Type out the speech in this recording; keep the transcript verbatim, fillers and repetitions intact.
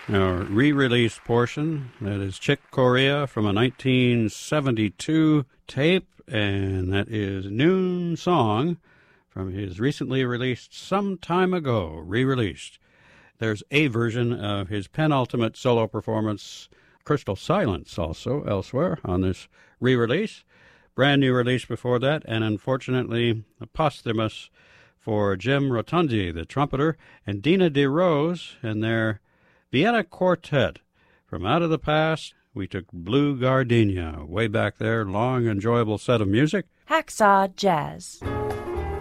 Our re-release portion, that is Chick Corea from a nineteen seventy-two tape, and that is Noon Song from his recently released Some Time Ago, re-released. There's a version of his penultimate solo performance, Crystal Silence, also elsewhere on this re-release. Brand new release before that, and unfortunately a posthumous for Jim Rotundi, the trumpeter, and Dina DeRose and their Vienna Quartet. From Out of the Past, we took Blue Gardenia, way back there, long, enjoyable set of music. Hacksaw Jazz.